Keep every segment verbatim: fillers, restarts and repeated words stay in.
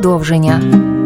Продовження.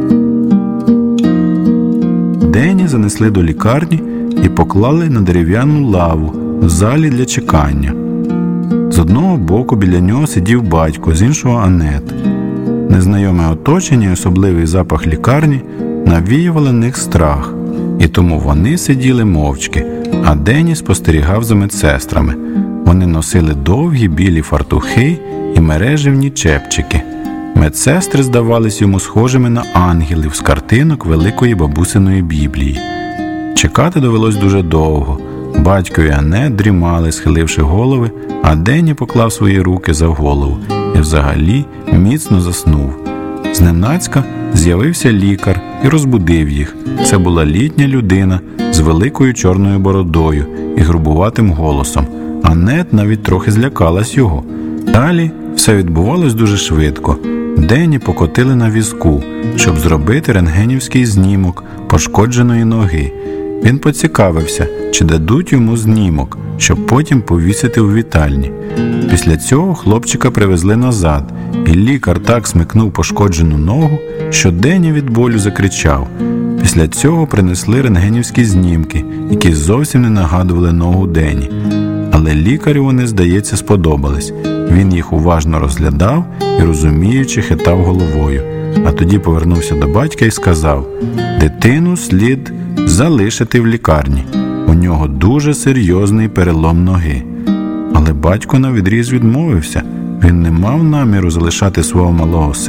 Дені занесли до лікарні і поклали на дерев'яну лаву в залі для чекання. З одного боку біля нього сидів батько, з іншого Аннет. Незнайоме оточення і особливий запах лікарні навіювали на них страх, і тому вони сиділи мовчки, а Дені спостерігав за медсестрами. Вони носили довгі білі фартухи і мережевні чепчики. Медсестри здавались йому схожими на ангелів з картинок великої бабусиної Біблії. Чекати довелось дуже довго. Батько і Аннет дрімали, схиливши голови, а Дені поклав свої руки за голову і взагалі міцно заснув. Зненацька з'явився лікар і розбудив їх. Це була літня людина з великою чорною бородою і грубуватим голосом. Аннет навіть трохи злякалась його. Далі все відбувалось дуже швидко. Дені покотили на візку, щоб зробити рентгенівський знімок пошкодженої ноги. Він поцікавився, чи дадуть йому знімок, щоб потім повісити у вітальні. Після цього хлопчика привезли назад, і лікар так смикнув пошкоджену ногу, що Дені від болю закричав. Після цього принесли рентгенівські знімки, які зовсім не нагадували ногу Дені. Але лікарю вони, здається, сподобались. Він їх уважно розглядав і, розуміючи, хитав головою. А тоді повернувся до батька і сказав: «Дитину слід залишити в лікарні. У нього дуже серйозний перелом ноги». Але батько навідріз відмовився. Він не мав наміру залишати свого малого сина